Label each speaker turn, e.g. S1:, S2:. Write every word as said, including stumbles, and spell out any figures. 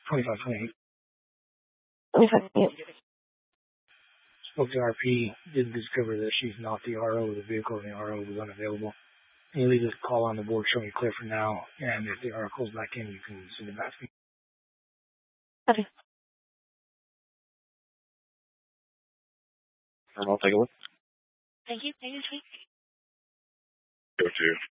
S1: twenty-five twenty-eight.
S2: twenty-five twenty-eight.
S1: Spoke to R P, did discover that she's not the R O of the vehicle, and the R O was unavailable. Can you leave this call on the board showing clear for now, and if the R O calls back in, you can send it back to me.
S2: Okay.
S3: And I'll take a look.
S2: Thank you. Thank you, sweet.
S3: Go to.